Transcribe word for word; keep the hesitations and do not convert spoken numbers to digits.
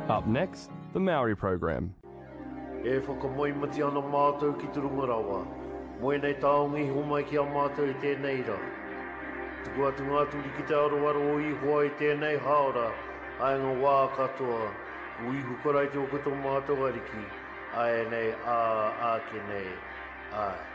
Up next, the Maori program. E whakamoi mati ana mātou ki Turungarawa. Moe nei taongi humai ki a mātou i tēnei ra. Tuku atu ngā turi ki te aroaro o ihoa i tēnei haora. Ai ngā wā katoa. Ui hukarai te o koto mātou ariki. Ai nei a a ke nei. Ai.